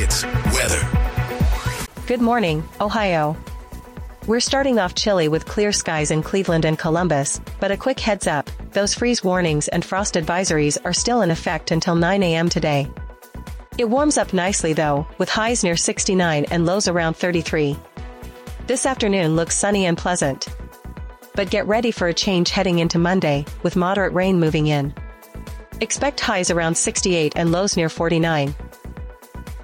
It's weather. Good morning, Ohio. We're starting off chilly with clear skies in Cleveland and Columbus, but a quick heads up, those freeze warnings and frost advisories are still in effect until 9 a.m. today. It warms up nicely though, with highs near 69 and lows around 33. This afternoon looks sunny and pleasant. But get ready for a change heading into Monday, with moderate rain moving in. Expect highs around 68 and lows near 49.